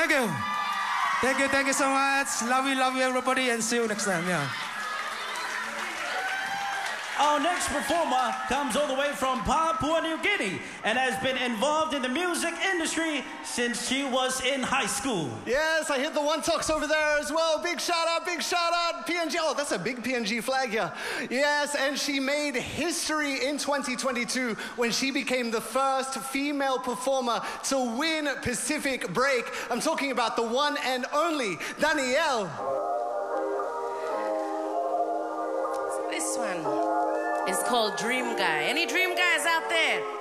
Thank you. Thank you so much. Love you, everybody, and see you next time. Yeah. Our next performer comes all the way from Papua New Guinea and has been involved in the music industry since she was in high school. Yes, I hit the one talks over there as well. Big shout out, PNG. Oh, that's a big PNG flag here. Yes, and she made history in 2022 when she became the first female performer to win Pacific Break. I'm talking about the one and only Danielle. This one is called Dream Guy. Any dream guys out there?